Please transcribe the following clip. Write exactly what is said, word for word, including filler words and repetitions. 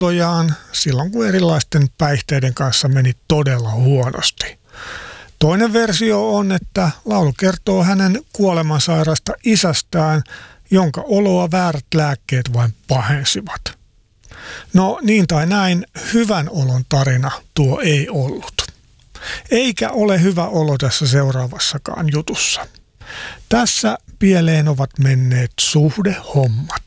ottojaan silloin, kun erilaisten päihteiden kanssa meni todella huonosti. Toinen versio on, että laulu kertoo hänen kuolemansairaasta isästään, jonka oloa väärät lääkkeet vain pahensivat. No niin tai näin, hyvän olon tarina tuo ei ollut. Eikä ole hyvä olo tässä seuraavassakaan jutussa. Tässä pieleen ovat menneet suhdehommat.